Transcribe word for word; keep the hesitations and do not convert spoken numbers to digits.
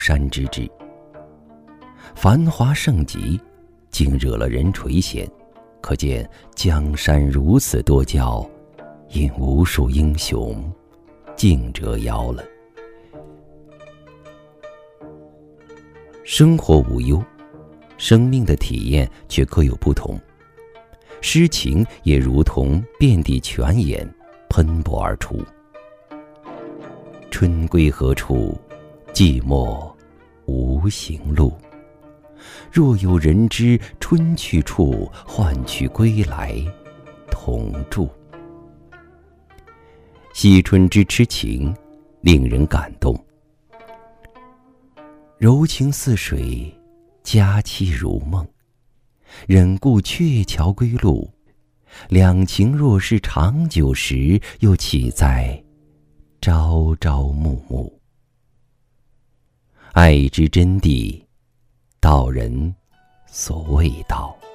山之志。繁华盛极，竟惹了人垂涎，可见江山如此多娇，因无数英雄竞折腰了。生活无忧，生命的体验却各有不同。诗情也如同遍地泉眼，喷薄而出。春归何处？寂寞无行路。若有人知春去处，换取归来同住。惜春之痴情，令人感动。柔情似水，佳期如梦。忍顾鹊桥归路，两情若是长久时，又岂在朝朝暮暮。爱之真谛，道人所未道。